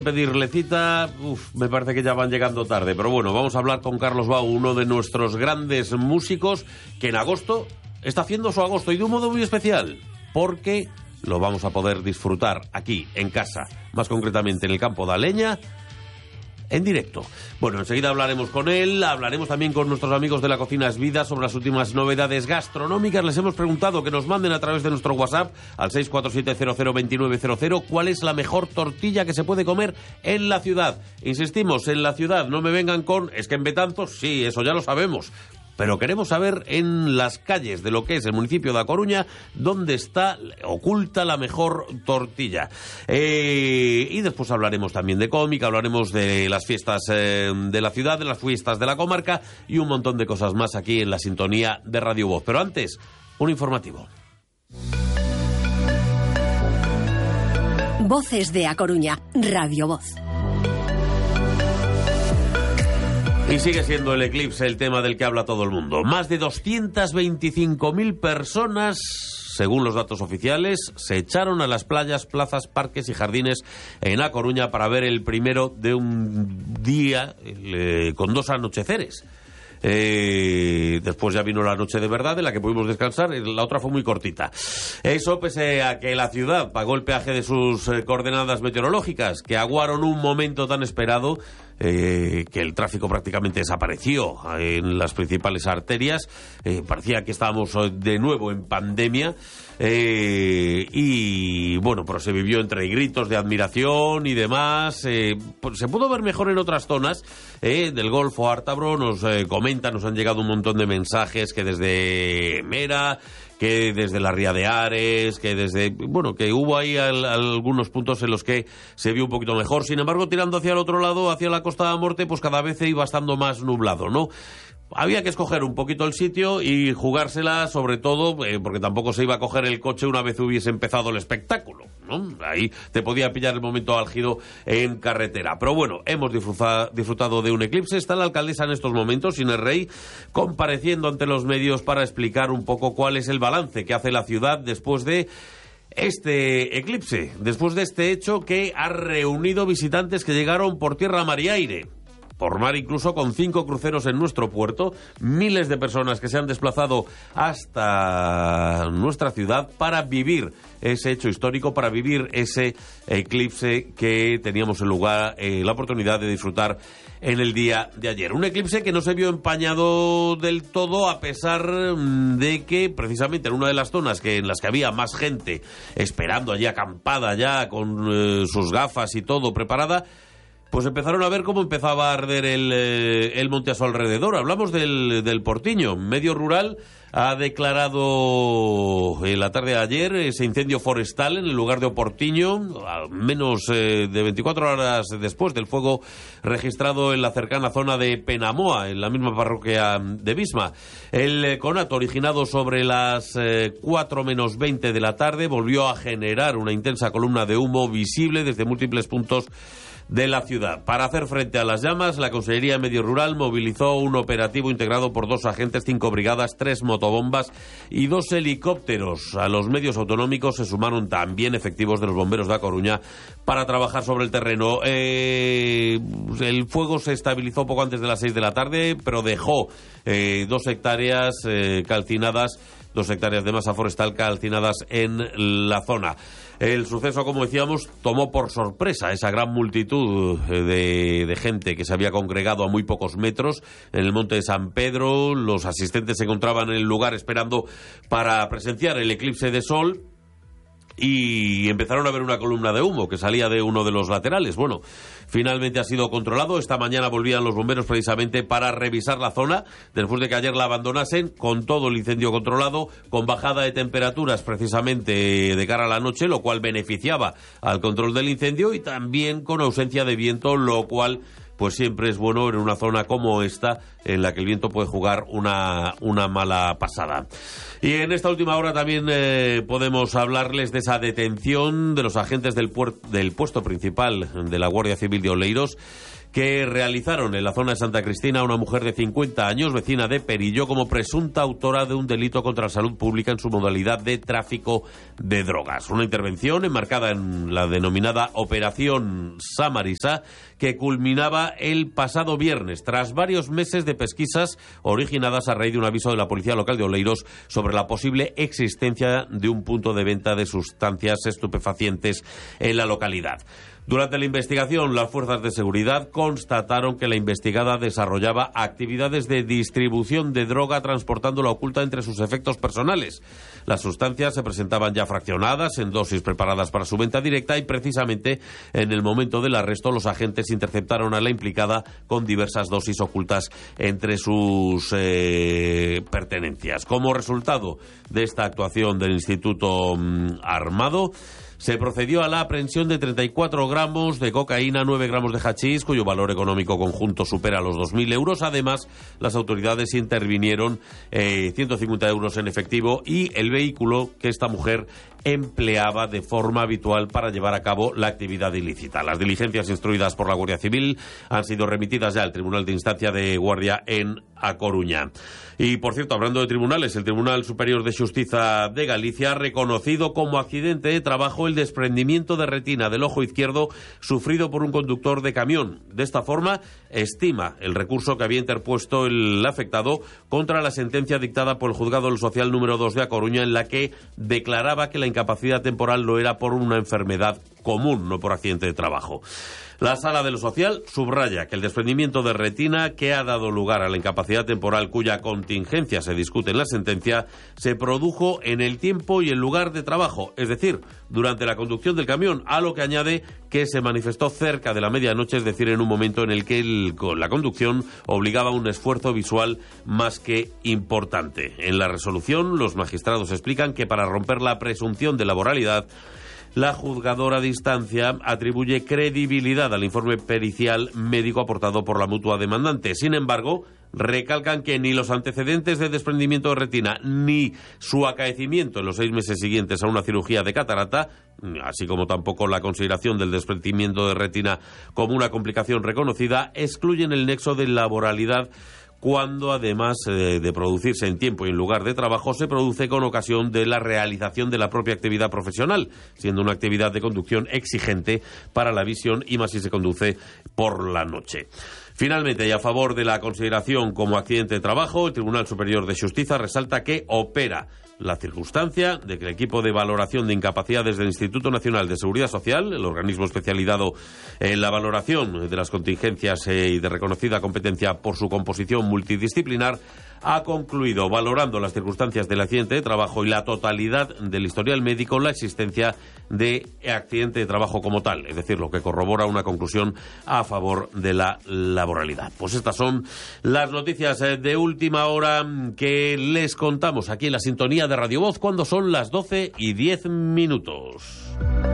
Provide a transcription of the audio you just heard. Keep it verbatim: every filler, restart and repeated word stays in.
Pedirle cita, uf, me parece que ya van llegando tarde, pero bueno, vamos a hablar con Carlos Bau, uno de nuestros grandes músicos, que en agosto está haciendo su agosto y de un modo muy especial, porque lo vamos a poder disfrutar aquí, en casa, más concretamente en el Campo da Leña, en directo. Bueno, enseguida hablaremos con él, hablaremos también con nuestros amigos de La Cocina es Vida sobre las últimas novedades gastronómicas. Les hemos preguntado que nos manden a través de nuestro WhatsApp al seis cuatro siete cero cero dos nueve cero cero cuál es la mejor tortilla que se puede comer en la ciudad. Insistimos, en la ciudad, no me vengan con, es que en Betanzos, sí, eso ya lo sabemos. Pero queremos saber en las calles de lo que es el municipio de A Coruña dónde está oculta la mejor tortilla. Eh, y después hablaremos también de cómic, hablaremos de las fiestas eh, de la ciudad, de las fiestas de la comarca y un montón de cosas más aquí en la sintonía de Radio Voz. Pero antes, un informativo. Voces de A Coruña, Radio Voz. Y sigue siendo el eclipse el tema del que habla todo el mundo. Más de doscientas veinticinco mil personas, según los datos oficiales, se echaron a las playas, plazas, parques y jardines en A Coruña para ver el primero de un día eh, con dos anocheceres. Eh, después ya vino la noche de verdad en la que pudimos descansar, la otra fue muy cortita. Eso pese a que la ciudad pagó el peaje de sus eh, coordenadas meteorológicas, que aguaron un momento tan esperado eh, que el tráfico prácticamente desapareció en las principales arterias. Eh, parecía que estábamos de nuevo en pandemia. Eh, y bueno, pero se vivió entre gritos de admiración y demás. Eh, pues se pudo ver mejor en otras zonas eh, del Golfo Ártabro. Nos eh, comentan, nos han llegado un montón de mensajes que desde Mera, que desde la Ría de Ares, que desde, bueno, que hubo ahí al, algunos puntos en los que se vio un poquito mejor. Sin embargo, tirando hacia el otro lado, hacia la Costa da Morte, pues cada vez iba estando más nublado, ¿no? Había que escoger un poquito el sitio y jugársela, sobre todo, eh, porque tampoco se iba a coger el coche una vez hubiese empezado el espectáculo, ¿no? Ahí te podía pillar el momento álgido en carretera. Pero bueno, hemos disfruta, disfrutado de un eclipse. Está la alcaldesa en estos momentos, Inés Rey, compareciendo ante los medios para explicar un poco cuál es el balance que hace la ciudad después de este eclipse, después de este hecho que ha reunido visitantes que llegaron por tierra, mar y aire. Por mar incluso, con cinco cruceros en nuestro puerto, miles de personas que se han desplazado hasta nuestra ciudad para vivir ese hecho histórico, para vivir ese eclipse que teníamos en lugar, eh, la oportunidad de disfrutar en el día de ayer. Un eclipse que no se vio empañado del todo, a pesar de que precisamente en una de las zonas que en las que había más gente esperando allí acampada ya con eh, sus gafas y todo preparada, pues empezaron a ver cómo empezaba a arder el, eh, el monte a su alrededor. Hablamos del, del Portiño. Medio Rural ha declarado en la tarde de ayer ese incendio forestal en el lugar de Oportiño, a menos eh, de veinticuatro horas después del fuego registrado en la cercana zona de Penamoa, en la misma parroquia de Visma. El eh, conato, originado sobre las eh, cuatro menos veinte de la tarde, volvió a generar una intensa columna de humo visible desde múltiples puntos de la ciudad. Para hacer frente a las llamas, la Consellería de Medio Rural movilizó un operativo integrado por dos agentes, cinco brigadas, tres motobombas y dos helicópteros. A los medios autonómicos se sumaron también efectivos de los bomberos de A Coruña para trabajar sobre el terreno. Eh, el fuego se estabilizó poco antes de las seis de la tarde, pero dejó eh, dos hectáreas eh, calcinadas, dos hectáreas de masa forestal calcinadas en la zona. El suceso, como decíamos, tomó por sorpresa esa gran multitud de, de gente que se había congregado a muy pocos metros en el monte de San Pedro. Los asistentes se encontraban en el lugar esperando para presenciar el eclipse de sol y empezaron a ver una columna de humo que salía de uno de los laterales. Bueno, finalmente ha sido controlado. Esta mañana volvían los bomberos precisamente para revisar la zona, después de que ayer la abandonasen, con todo el incendio controlado, con bajada de temperaturas precisamente de cara a la noche, lo cual beneficiaba al control del incendio, y también con ausencia de viento, lo cual pues siempre es bueno en una zona como esta, en la que el viento puede jugar una, una mala pasada. Y en esta última hora también eh, podemos hablarles de esa detención de los agentes del, puer- del puesto principal de la Guardia Civil de Oleiros, que realizaron en la zona de Santa Cristina a una mujer de cincuenta años, vecina de Perillo, como presunta autora de un delito contra la salud pública en su modalidad de tráfico de drogas. Una intervención enmarcada en la denominada Operación Samarisa, que culminaba el pasado viernes, tras varios meses de pesquisas originadas a raíz de un aviso de la Policía Local de Oleiros sobre la posible existencia de un punto de venta de sustancias estupefacientes en la localidad. Durante la investigación, las fuerzas de seguridad constataron que la investigada desarrollaba actividades de distribución de droga transportándola oculta entre sus efectos personales. Las sustancias se presentaban ya fraccionadas en dosis preparadas para su venta directa y precisamente en el momento del arresto los agentes interceptaron a la implicada con diversas dosis ocultas entre sus eh, pertenencias. Como resultado de esta actuación del Instituto mm, Armado, se procedió a la aprehensión de treinta y cuatro gramos de cocaína, nueve gramos de hachís, cuyo valor económico conjunto supera los dos mil euros. Además, las autoridades intervinieron eh, ciento cincuenta euros en efectivo y el vehículo que esta mujer empleaba de forma habitual para llevar a cabo la actividad ilícita. Las diligencias instruidas por la Guardia Civil han sido remitidas ya al Tribunal de Instancia de Guardia en A Coruña. Y, por cierto, hablando de tribunales, el Tribunal Superior de Justicia de Galicia ha reconocido como accidente de trabajo el desprendimiento de retina del ojo izquierdo sufrido por un conductor de camión. De esta forma, estima el recurso que había interpuesto el afectado contra la sentencia dictada por el Juzgado del Social número dos de A Coruña, en la que declaraba que la incapacidad temporal lo era por una enfermedad común, no por accidente de trabajo. La Sala de lo Social subraya que el desprendimiento de retina que ha dado lugar a la incapacidad temporal cuya contingencia se discute en la sentencia se produjo en el tiempo y el lugar de trabajo, es decir, durante la conducción del camión, a lo que añade que se manifestó cerca de la medianoche, es decir, en un momento en el que el, la conducción obligaba a un esfuerzo visual más que importante. En la resolución, los magistrados explican que para romper la presunción de laboralidad, la juzgadora de instancia atribuye credibilidad al informe pericial médico aportado por la mutua demandante. Sin embargo, recalcan que ni los antecedentes de desprendimiento de retina ni su acaecimiento en los seis meses siguientes a una cirugía de catarata, así como tampoco la consideración del desprendimiento de retina como una complicación reconocida, excluyen el nexo de laboralidad cuando, además eh, de producirse en tiempo y en lugar de trabajo, se produce con ocasión de la realización de la propia actividad profesional, siendo una actividad de conducción exigente para la visión y más si se conduce por la noche. Finalmente, y a favor de la consideración como accidente de trabajo, el Tribunal Superior de Justicia resalta que opera la circunstancia de que el equipo de valoración de incapacidades del Instituto Nacional de Seguridad Social, el organismo especializado en la valoración de las contingencias y de reconocida competencia por su composición multidisciplinar, ha concluido, valorando las circunstancias del accidente de trabajo y la totalidad del historial médico, la existencia de accidente de trabajo como tal, es decir, lo que corrobora una conclusión a favor de la laboralidad. Pues estas son las noticias de última hora que les contamos aquí en la sintonía de Radio Voz cuando son las doce y diez minutos.